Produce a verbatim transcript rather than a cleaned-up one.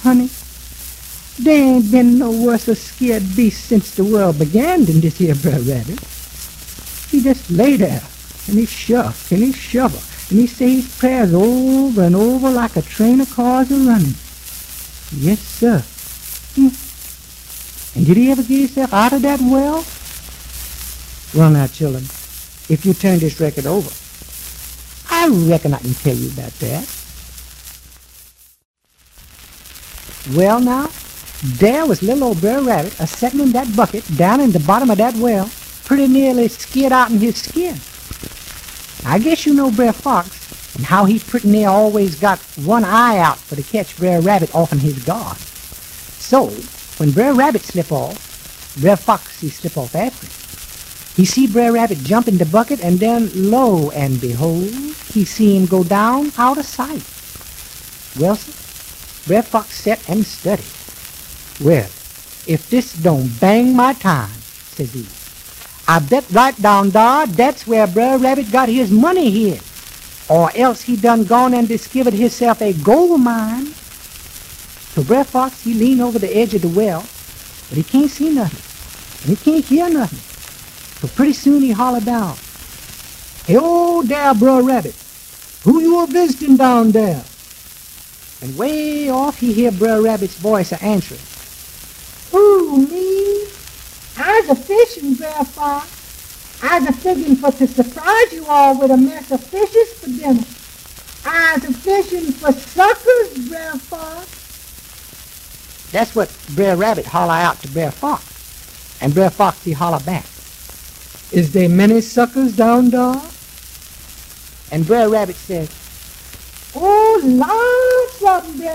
honey, there ain't been no worse a scared beast since the world began than this here Brer Rabbit. He just lay there, and he shuck, and he shovel, and he say his prayers over and over like a train of cars a running. Yes, sir. Hmm. And did he ever get himself out of that well? Well, now, children, if you turn this record over, I reckon I can tell you about that. Well, now, there was little old Brer Rabbit a-setting in that bucket down in the bottom of that well, pretty nearly scared out in his skin. I guess you know Brer Fox and how he pretty near always got one eye out for to catch Brer Rabbit off in his guard. So, when Brer Rabbit slip off, Brer Fox he slip off after him. He see Brer Rabbit jump in the bucket, and then, lo and behold, he see him go down out of sight. Well, sir, Brer Fox sat and studied. Well, if this don't bang my time, says he, I bet right down there that's where Brer Rabbit got his money hid, or else he done gone and discovered himself a gold mine. So Brer Fox, he leaned over the edge of the well, but he can't see nothing, and he can't hear nothing. So pretty soon he hollered down, "Hey, oh, there, Brer Rabbit, who you a visiting down there?" And way off he hear Brer Rabbit's voice a-answering, "Ooh, me? I's a-fishing, Brer Fox. I's a-figuring for to surprise you all with a mess of fishes for dinner. I's a-fishing for suckers, Brer Fox." That's what Brer Rabbit holler out to Brer Fox. And Brer Fox he holler back, "Is there many suckers down there?" And Brer Rabbit said, "Oh, lots of them, Brer